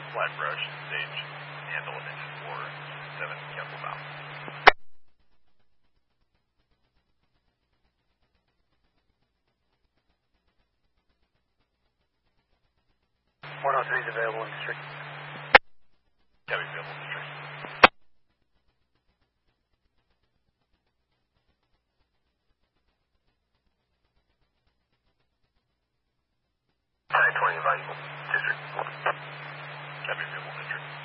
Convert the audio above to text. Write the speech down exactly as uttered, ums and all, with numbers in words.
Flat brush, stage, handle of engine four, seven, cancel bound. one oh three is available in district. Copy, available in district. nine twenty, valuable district. Copy, available in district.